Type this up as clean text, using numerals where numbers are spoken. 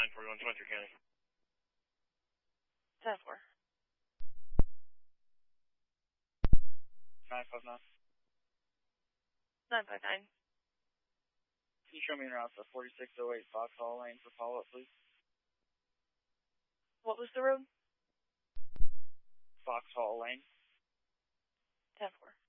941 Spencer County. 10-4. 959. 959. Can you show me en route to 4608 Foxhall Lane for follow-up, please? What was the road? Foxhall Lane. 10-4.